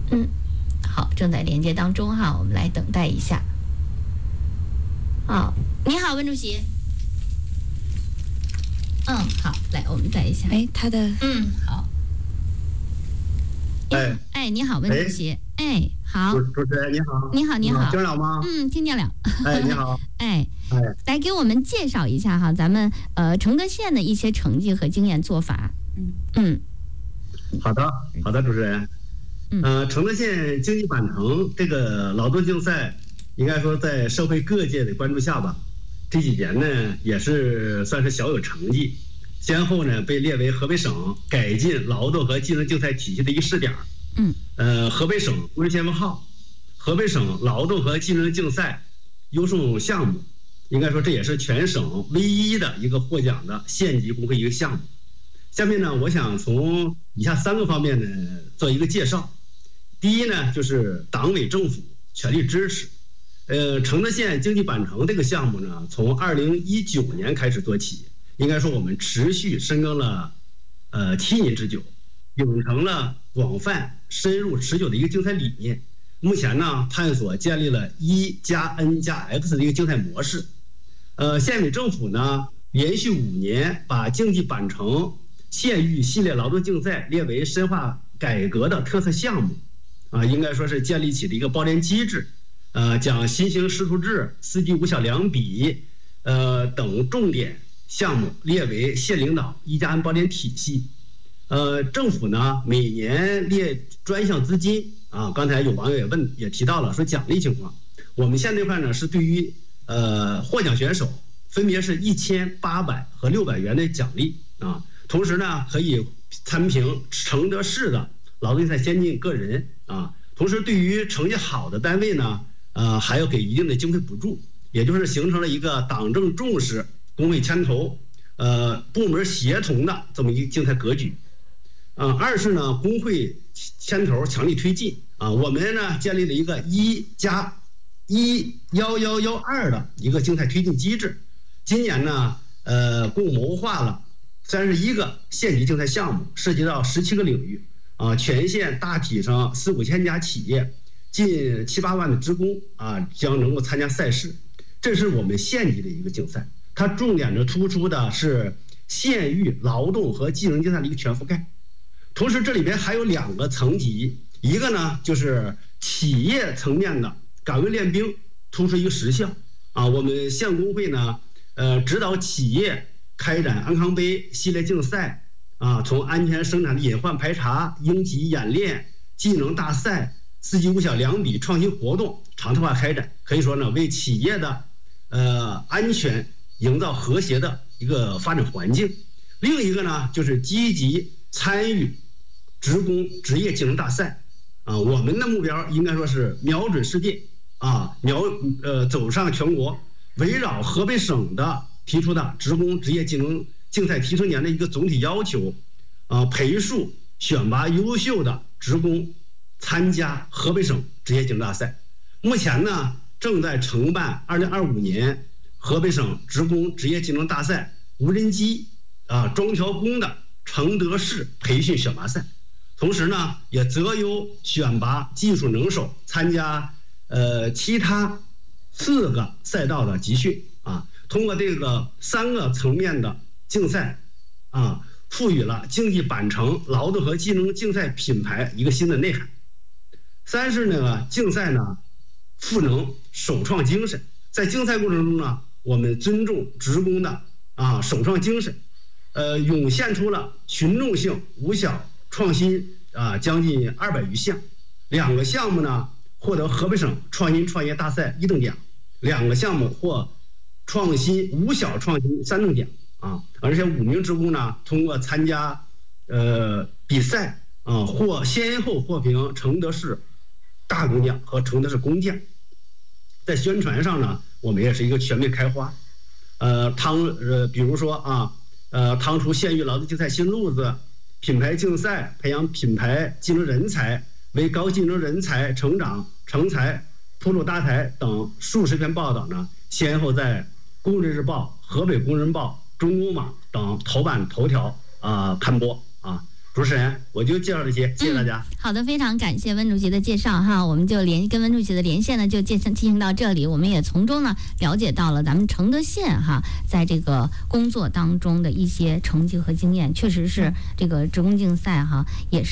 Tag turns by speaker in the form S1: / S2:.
S1: 好，正在连接当中哈，我们来等待一下。好，你好，温主席。好，来，我们带一下。
S2: 他的
S1: 好。你好，温主席。好。
S3: 主持人你好。
S1: 你好，你好。
S3: 听了吗？
S1: 听见了。
S3: 你好。
S1: 来给我们介绍一下哈，咱们承德县的一些成绩和经验做法。
S3: 好的，主持人。承德县经济板城这个劳动竞赛，应该说在社会各界的关注下吧，这几年呢也是算是小有成绩，先后呢被列为河北省改进劳动和技能竞赛体系的一个试点。河北省工人先锋号，河北省劳动和技能竞赛优胜项目，应该说这也是全省唯一的一个获奖的县级工会一个项目。下面呢，我想从以下3个方面呢做一个介绍。第一呢，就是党委政府全力支持。承德县经济板城这个项目呢，从2019年开始做起，应该说我们持续深耕了7年之久，秉承了广泛、深入、持久的一个竞赛理念。目前呢，探索建立了1+N+X 的一个竞赛模式。县委政府呢，连续5年把经济板城县域系列劳动竞赛列为深化改革的特色项目。应该说是建立起了一个包联机制，将新型师徒制、4级5小2比，等重点项目列为县领导1+N包联体系。政府呢每年列专项资金刚才有网友也提到了说奖励情况，我们县这块呢是对于获奖选手分别是1800和600元的奖励同时呢可以参评承德市的劳动竞赛先进个人同时对于成绩好的单位呢，还要给一定的经费补助，也就是形成了一个党政重视、工会牵头、部门协同的这么一个竞赛格局。二是呢，工会牵头强力推进我们呢建立了一个1+1112的一个竞赛推进机制。今年呢，共谋划了31个县级竞赛项目，涉及到17个领域。全县大体上4-5千家企业，近7-8万的职工将能够参加赛事。这是我们县级的一个竞赛，它重点的突出的是县域劳动和技能竞赛的一个全覆盖。同时这里边还有2个层级，一个呢就是企业层面的岗位练兵，突出一个实项我们县工会呢指导企业开展安康杯系列竞赛从安全生产的隐患排查、应急演练、技能大赛、4级5小2比创新活动常态化开展，可以说呢为企业的安全营造和谐的一个发展环境。另一个呢就是积极参与职工职业技能大赛我们的目标应该说是瞄准世界走上全国，围绕河北省的提出的职工职业技能竞赛提升年的一个总体要求，培树选拔优秀的职工参加河北省职业技能大赛。目前呢，正在承办2025年河北省职工职业技能大赛无人机装调工的承德市培训选拔赛。同时呢，也择优选拔技术能手参加其他4个赛道的集训通过这个3个层面的竞赛赋予了经济板城劳动和技能竞赛品牌一个新的内涵。3是呢，竞赛呢赋能首创精神，在竞赛过程中呢，我们尊重职工的首创精神，涌现出了群众性5小创新将近200余项。2个项目呢获得河北省创新创业大赛1等奖，2个项目获创新5小创新3等奖而且5名职工呢通过参加比赛先后获评承德市大工匠和承德市工匠。在宣传上呢，我们也是一个全面开花，比如说趟出县域劳动竞赛新路子，品牌竞赛培养品牌技能人才，为高技能人才成长成才铺路搭台等数十篇报道呢，先后在《工人日报》、河北工人报、中工网等头版头条刊播主持人，我就介绍这些，谢谢大家。
S1: 好的，非常感谢温主席的介绍哈，我们就跟温主席的连线呢就进行到这里，我们也从中呢了解到了咱们承德县哈在这个工作当中的一些成绩和经验，确实是这个职工竞赛哈也是。